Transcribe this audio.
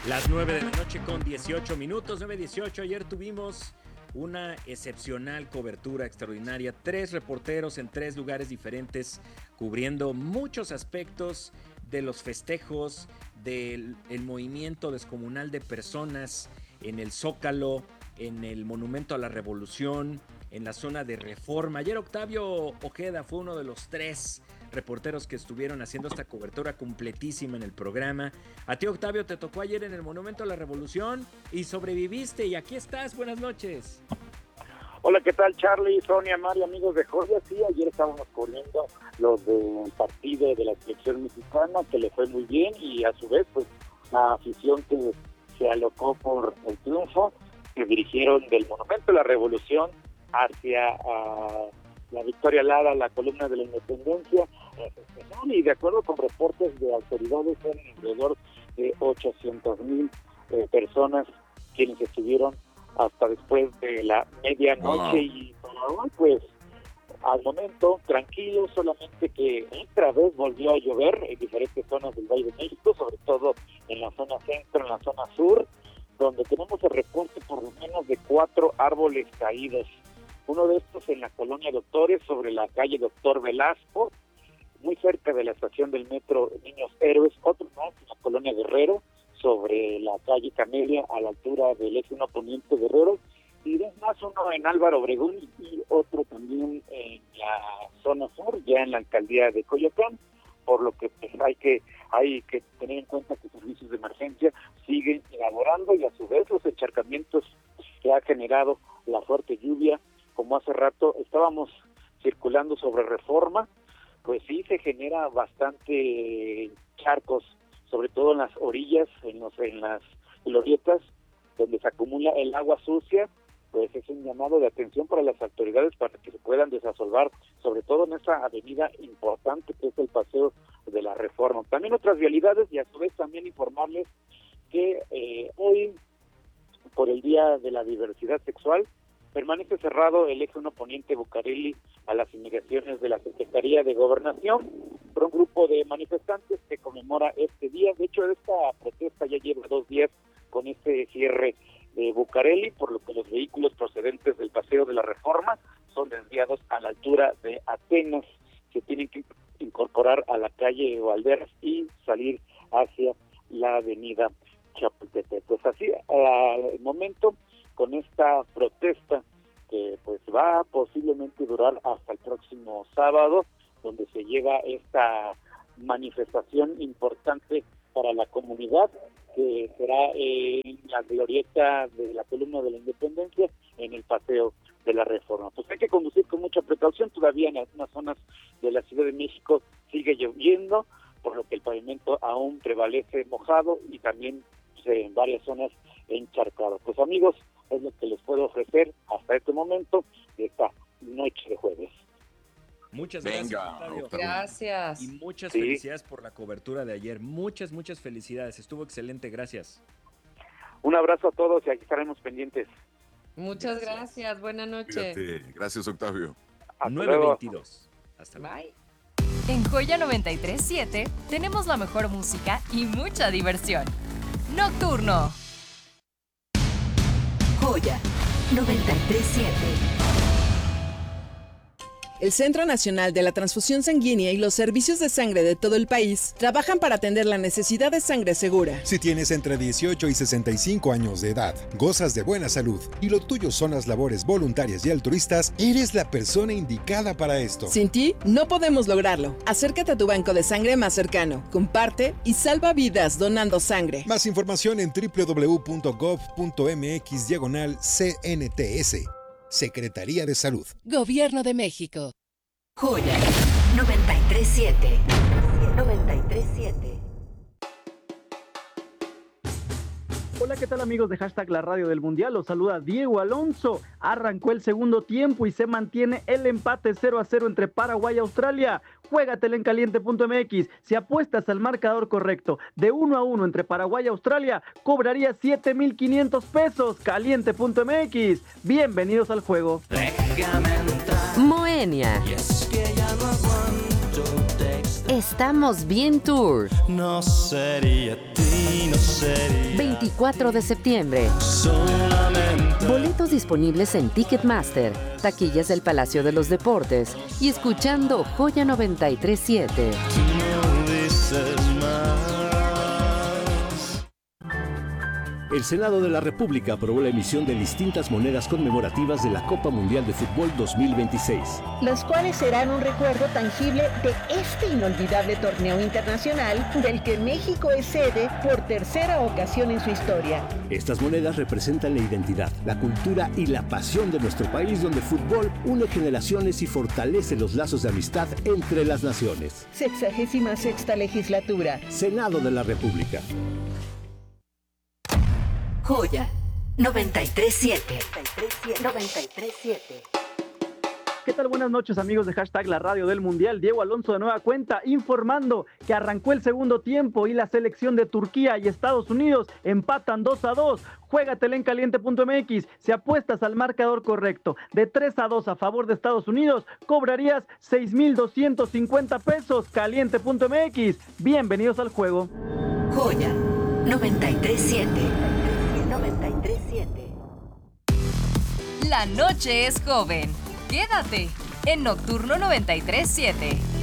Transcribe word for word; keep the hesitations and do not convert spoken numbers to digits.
Las nueve de la noche con dieciocho minutos, nueve dieciocho. Ayer tuvimos una excepcional cobertura extraordinaria. Tres reporteros en tres lugares diferentes cubriendo muchos aspectos de los festejos, del el movimiento descomunal de personas en el Zócalo, en el Monumento a la Revolución, en la zona de Reforma. Ayer Octavio Ojeda fue uno de los tres reporteros que estuvieron haciendo esta cobertura completísima en el programa. A ti, Octavio, te tocó ayer en el Monumento a la Revolución y sobreviviste, y aquí estás. Buenas noches. Hola, ¿qué tal, Charlie, Sonia, Mario, amigos de Joya? Sí, ayer estábamos corriendo los del partido de la selección mexicana, que le fue muy bien, y a su vez, pues, la afición que se alocó por el triunfo, que dirigieron del Monumento a la Revolución hacia uh, la Victoria Lara, la columna de la Independencia, y de acuerdo con reportes de autoridades, son alrededor de ochocientos mil eh, personas quienes estuvieron hasta después de la medianoche. Wow. Y hoy, pues, al momento, tranquilo, solamente que otra vez volvió a llover en diferentes zonas del Valle de México, sobre todo en la zona centro, en la zona sur, donde tenemos el reporte por lo menos de cuatro árboles caídos. Uno de estos en la colonia Doctores, sobre la calle Doctor Velasco, muy cerca de la estación del metro Niños Héroes. Otro más en la colonia Guerrero, sobre la calle Camelia, a la altura del eje uno Poniente Guerrero. Y dos más, uno en Álvaro Obregón y otro también en la zona sur, ya en la alcaldía de Coyoacán. Por lo que pues, hay que hay que tener en cuenta que servicios de emergencia siguen elaborando, y a su vez los encharcamientos que ha generado la fuerte lluvia, como hace rato estábamos circulando sobre Reforma, pues sí se genera bastante charcos, sobre todo en las orillas, en los en las glorietas, donde se acumula el agua sucia. Pues es un llamado de atención para las autoridades para que se puedan desasolvar, sobre todo en esa avenida importante que es el Paseo de la Reforma. También otras vialidades, y a su vez también informarles que eh, hoy, por el Día de la Diversidad Sexual, permanece cerrado el eje uno Poniente Bucareli a las inmediaciones de la Secretaría de Gobernación por un grupo de manifestantes que conmemora este día. De hecho, esta protesta ya lleva dos días con este cierre de Bucareli, por lo que los vehículos procedentes del Paseo de la Reforma son desviados a la altura de Atenas. Se tienen que incorporar a la calle Valderas y salir hacia la avenida Chapultepec. Pues así, al momento, con esta protesta que pues va a posiblemente durar hasta el próximo sábado, donde se lleva esta manifestación importante para la comunidad, que será en la glorieta de la columna de la Independencia, en el Paseo de la Reforma. Pues hay que conducir con mucha precaución. Todavía en algunas zonas de la Ciudad de México sigue lloviendo, por lo que el pavimento aún prevalece mojado, y también pues, en varias zonas encharcado. Pues amigos, es lo que les puedo ofrecer hasta este momento de esta noche de jueves. Muchas gracias, Venga, Octavio. Gracias. Y muchas Sí. felicidades por la cobertura de ayer. Muchas, muchas felicidades. Estuvo excelente, gracias. Un abrazo a todos y aquí estaremos pendientes. Muchas Gracias. gracias. Buenas noches. Cuídate. Gracias, Octavio. Hasta nueve luego. veintidós. Hasta luego. Bye. En Joya noventa y tres punto siete tenemos la mejor música y mucha diversión. Nocturno. Joya noventa y tres punto siete. El Centro Nacional de la Transfusión Sanguínea y los servicios de sangre de todo el país trabajan para atender la necesidad de sangre segura. Si tienes entre dieciocho y sesenta y cinco años de edad, gozas de buena salud y lo tuyo son las labores voluntarias y altruistas, eres la persona indicada para esto. Sin ti, no podemos lograrlo. Acércate a tu banco de sangre más cercano, comparte y salva vidas donando sangre. Más información en doble u doble u doble u punto gov punto eme equis diagonal C N T S. Secretaría de Salud. Gobierno de México. Joya noventa y tres punto siete. noventa y tres punto siete. Hola, ¿qué tal amigos de Hashtag La Radio del Mundial? Los saluda Diego Alonso. Arrancó el segundo tiempo y se mantiene el empate cero a cero entre Paraguay y Australia. Juégatela en caliente punto eme equis. Si apuestas al marcador correcto de uno a uno entre Paraguay y Australia, cobraría siete mil quinientos pesos. caliente punto eme equis. Bienvenidos al juego. Moenia. Estamos bien Tour. No sería ti, no sería. veinticuatro de septiembre. Boletos disponibles en Ticketmaster, taquillas del Palacio de los Deportes y escuchando Joya noventa y tres punto siete. El Senado de la República aprobó la emisión de distintas monedas conmemorativas de la Copa Mundial de Fútbol dos mil veintiséis. Las cuales serán un recuerdo tangible de este inolvidable torneo internacional del que México es sede por tercera ocasión en su historia. Estas monedas representan la identidad, la cultura y la pasión de nuestro país, donde el fútbol une generaciones y fortalece los lazos de amistad entre las naciones. Sexagésima sexta legislatura. Senado de la República. Joya noventa y tres punto siete. noventa y tres punto siete. ¿Qué tal? Buenas noches, amigos de Hashtag La Radio del Mundial. Diego Alonso de nueva cuenta informando que arrancó el segundo tiempo y la selección de Turquía y Estados Unidos empatan dos a dos. Juégatela en caliente punto m x. Si apuestas al marcador correcto de tres a dos a favor de Estados Unidos, cobrarías seis mil doscientos cincuenta pesos. caliente punto m x. Bienvenidos al juego. Joya noventa y tres punto siete. noventa y tres punto siete. La noche es joven. Quédate en Nocturno noventa y tres punto siete.